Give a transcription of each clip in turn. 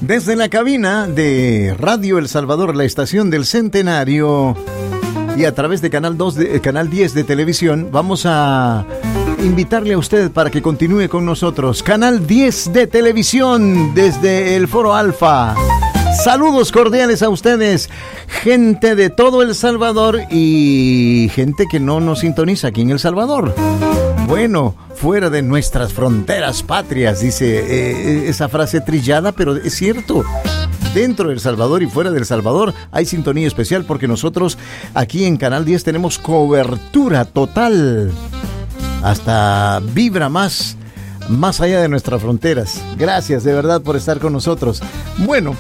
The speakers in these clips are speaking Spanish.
Desde la cabina de Radio El Salvador, la estación del Centenario, y a través de Canal 10 de televisión, vamos a invitarle a usted para que continúe con nosotros. Canal 10 de televisión desde el Foro Alfa. Saludos cordiales a ustedes, gente de todo El Salvador y gente que no nos sintoniza aquí en El Salvador. Bueno, fuera de nuestras fronteras patrias, dice esa frase trillada, pero es cierto. Dentro de El Salvador y fuera de El Salvador hay sintonía especial porque nosotros aquí en Canal 10 tenemos cobertura total. Hasta vibra más allá de nuestras fronteras. Gracias de verdad por estar con nosotros. Bueno,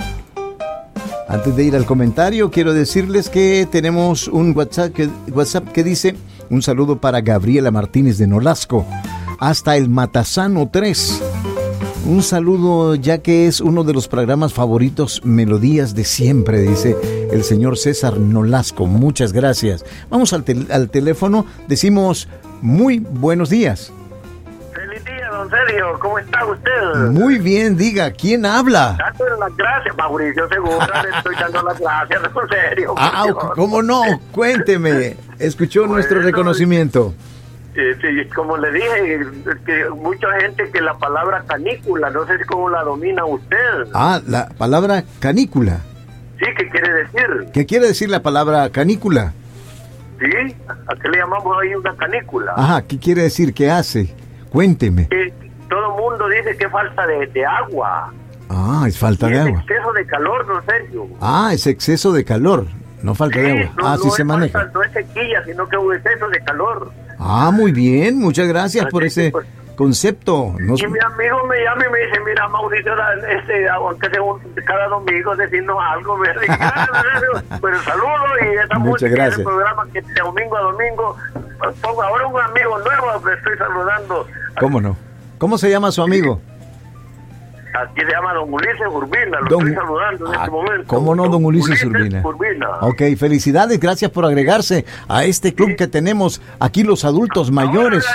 antes de ir al comentario, quiero decirles que tenemos un WhatsApp que dice: un saludo para Gabriela Martínez de Nolasco, hasta el Matasano 3. Un saludo, ya que es uno de los programas favoritos, Melodías de Siempre, dice el señor César Nolasco. Muchas gracias. Vamos al teléfono, decimos muy buenos días. Feliz día, don Sergio. ¿Cómo está usted? Muy bien, diga, ¿quién habla? Dándole las gracias, Mauricio Segura, le estoy dando las gracias, don Sergio. ¿Cómo no? Cuénteme. Escuchó nuestro reconocimiento. Sí, como le dije, que mucha gente que la palabra canícula, no sé cómo la domina usted. La palabra canícula. Sí, ¿qué quiere decir? ¿Qué quiere decir la palabra canícula? Sí, ¿a qué le llamamos ahí una canícula? Ajá, ¿qué quiere decir? ¿Qué hace? Cuénteme. Todo el mundo dice que es falta de agua. Es falta de agua. Es exceso de calor, don Sergio. Es exceso de calor, no falta de agua. No se maneja. No es sequía, sino que es un exceso de calor. Muy bien, muchas gracias por ese concepto. Y mi amigo me llama y me dice: mira, Mauricio, aunque sea cada domingo decirnos algo, me dice, pero saludo y esta música gracias. del programa que de domingo a domingo pongo ahora un amigo nuevo que estoy saludando. ¿Cómo no? ¿Cómo se llama su amigo? Aquí se llama don Ulises Urbina, lo estoy saludando en este momento. ¿Cómo no, don Ulises Urbina? Ok, felicidades, gracias por agregarse a este club que tenemos aquí los adultos mayores.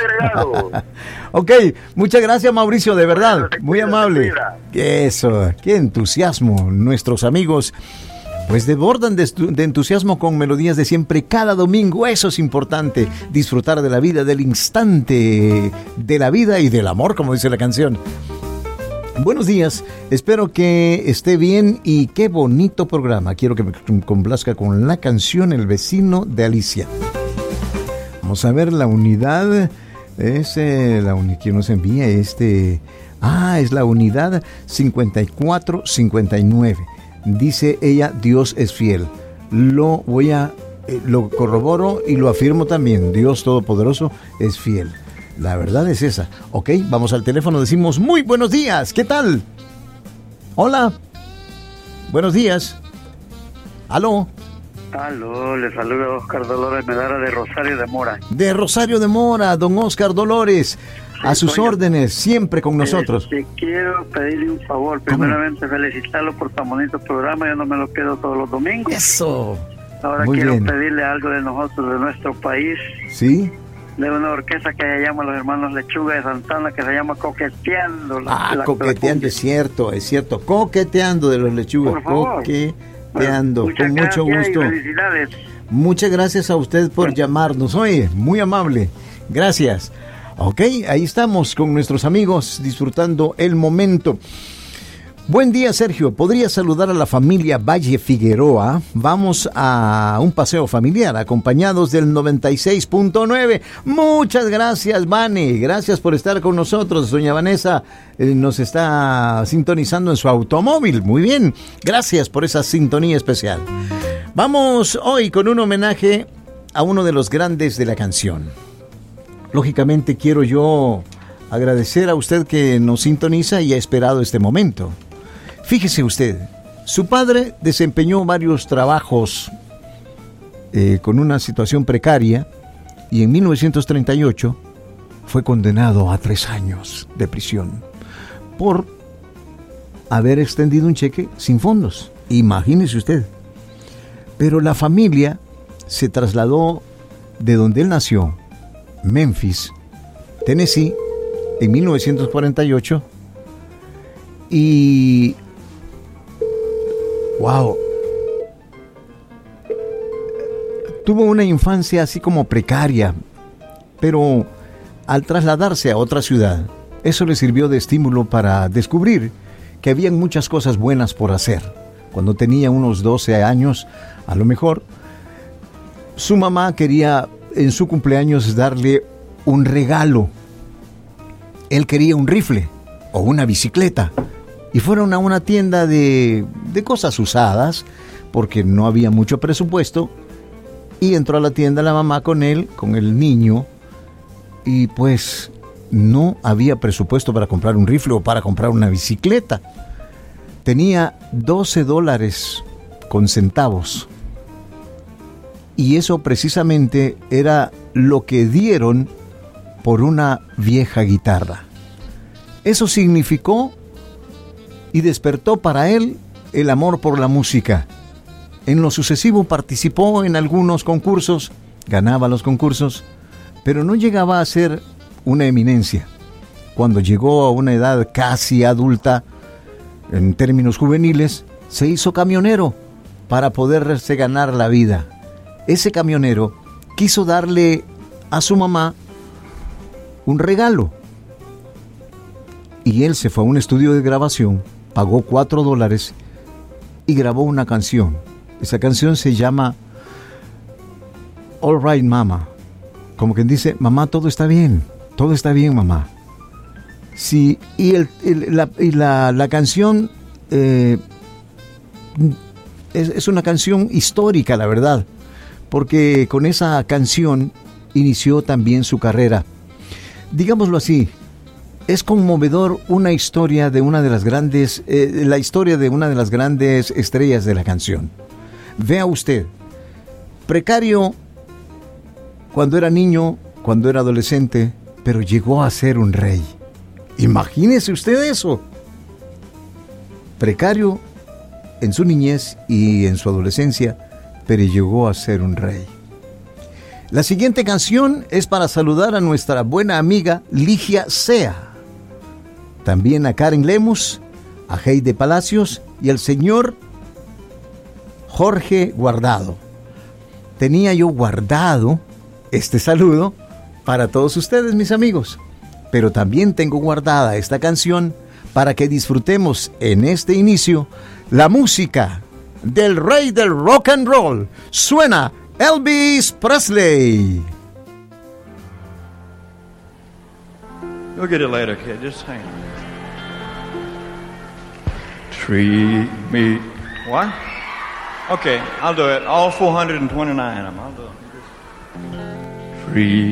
Ok, muchas gracias, Mauricio, de verdad, muy amable. Eso, qué entusiasmo, nuestros amigos pues desbordan de entusiasmo con Melodías de Siempre cada domingo. Eso es importante, disfrutar de la vida, del instante de la vida y del amor, como dice la canción. Buenos días, espero que esté bien y qué bonito programa. Quiero que me complazca con la canción El vecino de Alicia. Vamos a ver la unidad. ¿Quién nos envía este? Es la unidad 5459. Dice ella: Dios es fiel. Lo corroboro y lo afirmo también. Dios Todopoderoso es fiel. La verdad es esa. Ok, vamos al teléfono, decimos muy buenos días. ¿Qué tal? Hola. Buenos días. ¿Aló? Le saluda Oscar Dolores Medara de Rosario de Mora. De Rosario de Mora, don Oscar Dolores. A sus órdenes, siempre con nosotros. Quiero pedirle un favor. Primeramente, felicitarlo por tan bonito programa. Yo no me lo pierdo todos los domingos. Eso. Ahora muy quiero bien. pedirle algo de nosotros, de nuestro país. ¿Sí? De una orquesta que se llama Los Hermanos Lechuga de Santana, que se llama Coqueteando. Coqueteando, es cierto. Coqueteando de los Lechugas. Por favor. Coqueteando, con mucho gusto. Felicidades. Muchas gracias a usted por llamarnos. Oye, muy amable. Gracias. Ok, ahí estamos con nuestros amigos disfrutando el momento. Buen día, Sergio. ¿Podría saludar a la familia Valle Figueroa? Vamos a un paseo familiar acompañados del 96.9. Muchas gracias, Vane. Gracias por estar con nosotros. Doña Vanessa nos está sintonizando en su automóvil. Muy bien. Gracias por esa sintonía especial. Vamos hoy con un homenaje a uno de los grandes de la canción. Lógicamente quiero yo agradecer a usted que nos sintoniza y ha esperado este momento. Fíjese usted, su padre desempeñó varios trabajos con una situación precaria y en 1938 fue condenado a 3 años de prisión por haber extendido un cheque sin fondos. Imagínese usted. Pero la familia se trasladó de donde él nació, Memphis, Tennessee, en 1948 y Wow. Tuvo una infancia así como precaria, pero al trasladarse a otra ciudad, eso le sirvió de estímulo para descubrir que habían muchas cosas buenas por hacer. Cuando tenía unos 12 años, a lo mejor, su mamá quería en su cumpleaños darle un regalo. Él quería un rifle o una bicicleta. Y fueron a una tienda de cosas usadas, porque no había mucho presupuesto. Y entró a la tienda la mamá con él, con el niño, y pues no había presupuesto para comprar un rifle o para comprar una bicicleta. Tenía $12 con centavos. Y eso precisamente era lo que dieron por una vieja guitarra. Eso significó y despertó para él el amor por la música. En lo sucesivo participó en algunos concursos, ganaba los concursos, pero no llegaba a ser una eminencia. Cuando llegó a una edad casi adulta, en términos juveniles, se hizo camionero para poderse ganar la vida. Ese camionero quiso darle a su mamá un regalo. Y él se fue a un estudio de grabación, pagó $4 y grabó una canción. Esa canción se llama All Right Mama. Como quien dice, mamá, todo está bien, mamá. Sí, y la canción es una canción histórica, la verdad, porque con esa canción inició también su carrera. Digámoslo así, es conmovedor una historia de una de las grandes, la historia de una de las grandes estrellas de la canción. Vea usted, precario cuando era niño, cuando era adolescente, pero llegó a ser un rey. Imagínese usted eso. Precario en su niñez y en su adolescencia, pero llegó a ser un rey. La siguiente canción es para saludar a nuestra buena amiga Ligia Sea. También a Karen Lemus, a Heide Palacios y al señor Jorge Guardado. Tenía yo guardado este saludo para todos ustedes, mis amigos, pero también tengo guardada esta canción para que disfrutemos en este inicio la música del rey del rock and roll. Suena Elvis Presley. You'll get it later, kid. Just hang on. Treat me. What? Okay, I'll do it. All 429 of them. I'll do it. Treat